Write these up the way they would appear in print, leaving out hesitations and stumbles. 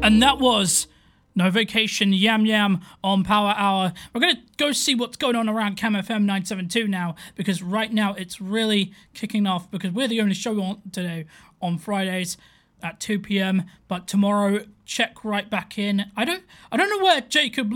And that was No Vacation Yam Yam on Power Hour. We're going to go see what's going on around Cam FM 972 now, because right now it's really kicking off, because we're the only show on today on Fridays at 2 p.m. But tomorrow, check right back in. I don't know where Jacob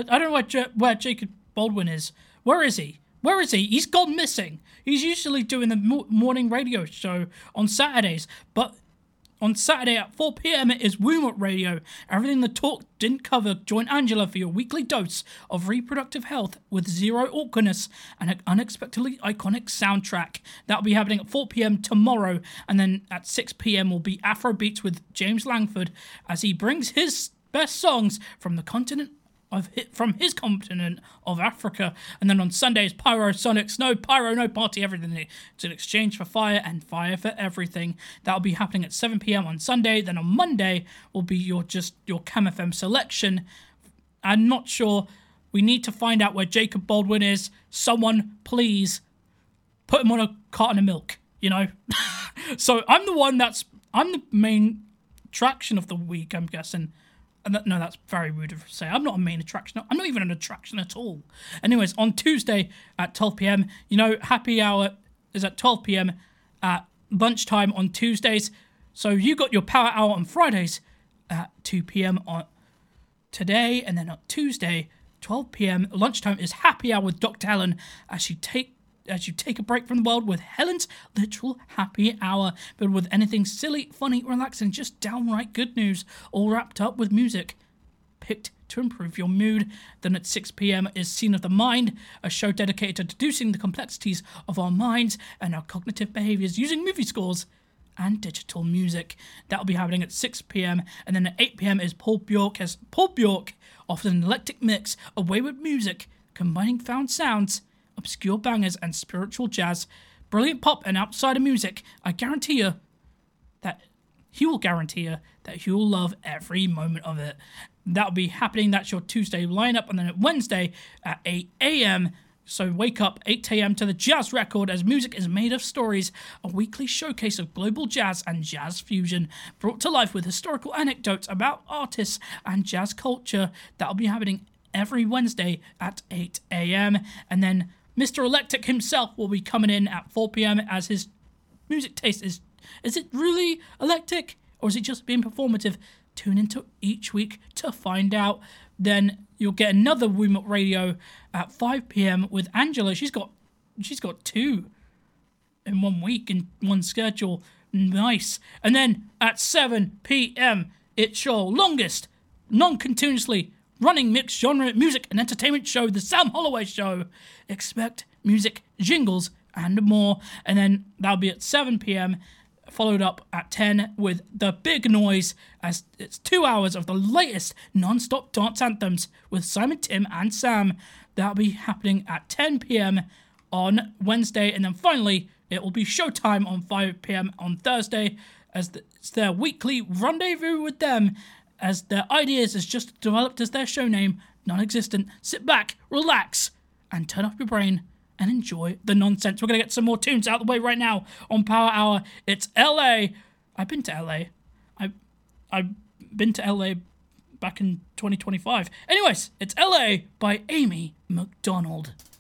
where Jacob Baldwin is. Where is he? Where is he? He's gone missing. He's usually doing the morning radio show on Saturdays, but on Saturday at 4 p.m. it is Womb Up Radio. Everything the talk didn't cover. Join Angela for your weekly dose of reproductive health with zero awkwardness and an unexpectedly iconic soundtrack. That'll be happening at 4 p.m. tomorrow. And then at 6 p.m. will be Afro Beats with James Langford as he brings his best songs from the continent from his continent of Africa. And then on Sundays, Pyro Sonics. No pyro, no party, everything. It's an exchange for fire and fire for everything. That'll be happening at 7 p.m. on Sunday. Then on Monday will be your Cam FM selection. I'm not sure. We need to find out where Jacob Baldwin is. Someone, please, put him on a carton of milk, you know? So I'm the main attraction of the week, I'm guessing. No, that's very rude to say. I'm not a main attraction. I'm not even an attraction at all. Anyways, on Tuesday at 12 p.m., happy hour is at 12 p.m. at lunchtime on Tuesdays. So you got your power hour on Fridays at 2 p.m. on today. And then on Tuesday, 12 p.m. lunchtime is happy hour with Dr. Helen as you take a break from the world with Helen's literal happy hour, but with anything silly, funny, relaxing, just downright good news, all wrapped up with music picked to improve your mood. Then at 6 p.m. is Scene of the Mind, a show dedicated to deducing the complexities of our minds and our cognitive behaviors using movie scores and digital music. That'll be happening at 6 p.m. And then at 8 p.m. is Paul Bjork, as Paul Bjork offers an eclectic mix of wayward music, combining found sounds, obscure bangers and spiritual jazz, brilliant pop and outsider music. I guarantee you that he will guarantee you that you'll love every moment of it. That'll be happening. That's your Tuesday lineup. And then at Wednesday at 8 a.m., so wake up 8 a.m. to the Jazz Record as music is made of stories, a weekly showcase of global jazz and jazz fusion, brought to life with historical anecdotes about artists and jazz culture. That'll be happening every Wednesday at 8 a.m. And then Mr. Electric himself will be coming in at 4 p.m. as his music taste is it really electric or is it just being performative? Tune into each week to find out. Then you'll get another Womb Up Radio at 5 p.m. with Angela. She's got two in 1 week in one schedule. Nice. And then at 7 p.m. it's your longest, non-continuously running mixed genre music and entertainment show, The Sam Holloway Show. Expect music, jingles, and more. And then that'll be at 7 p.m, followed up at 10 with The Big Noise, as it's 2 hours of the latest non-stop dance anthems with Simon, Tim, and Sam. That'll be happening at 10 p.m. on Wednesday. And then finally, it will be showtime on 5 p.m. on Thursday, as it's their weekly rendezvous with them, as their ideas is just developed as their show name, non-existent. Sit back, relax, and turn off your brain and enjoy the nonsense. We're going to get some more tunes out of the way right now on Power Hour. It's LA. I've been to LA. I've been to LA back in 2025. Anyways, it's LA by Amy McDonald.